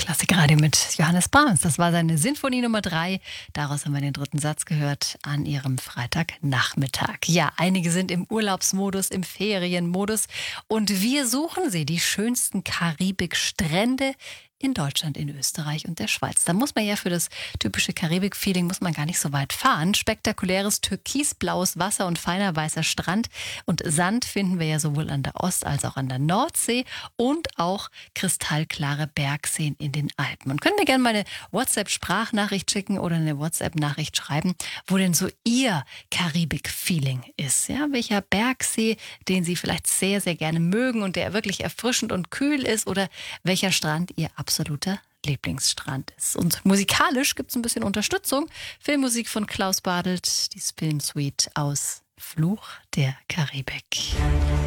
Klassikradio mit Johannes Brahms. Das war seine Sinfonie Nummer 3. Daraus haben wir den dritten Satz gehört an ihrem Freitagnachmittag. Ja, einige sind im Urlaubsmodus, im Ferienmodus und wir suchen sie, die schönsten Karibikstrände in Deutschland, in Österreich und der Schweiz. Da muss man ja für das typische Karibik-Feeling muss man gar nicht so weit fahren. Spektakuläres türkisblaues Wasser und feiner weißer Strand und Sand finden wir ja sowohl an der Ost- als auch an der Nordsee und auch kristallklare Bergseen in den Alpen. Und können mir gerne mal eine WhatsApp-Sprachnachricht schicken oder eine WhatsApp-Nachricht schreiben, wo denn so Ihr Karibik-Feeling ist. Ja, welcher Bergsee, den Sie vielleicht sehr, sehr gerne mögen und der wirklich erfrischend und kühl ist, oder welcher Strand Ihr absoluter Lieblingsstrand ist. Und musikalisch gibt es ein bisschen Unterstützung. Filmmusik von Klaus Badelt, die Filmsuite aus Fluch der Karibik.